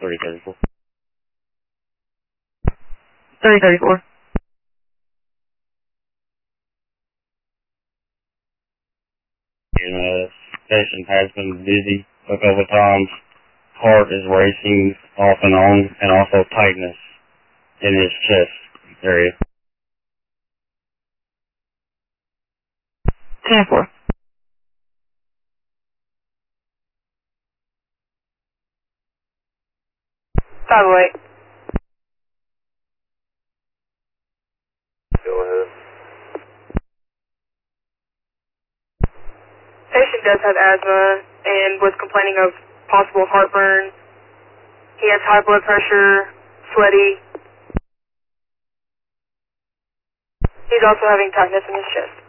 3034. 3034. And patient has been dizzy a couple of times. Heart is racing off and on, and also tightness in his chest area. 10-4. Five away. Go ahead. Patient does have asthma and was complaining of possible heartburn. He has high blood pressure, sweaty. He's also having tightness in his chest.